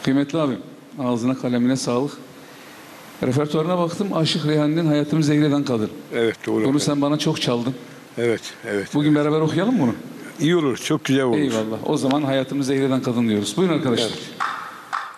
Kıymetli abim, ağzına kalemine sağlık. Repertuarına baktım, Aşık Reyhan'ın Hayatımı Zehreden Kadın. Evet, doğru. Bunu sen bana çok çaldın. Evet, evet. Bugün beraber okuyalım mı bunu? İyi olur, çok güzel olur. Eyvallah. O zaman Hayatımı Zehreden Kadın diyoruz. Buyurun arkadaşlar. Evet.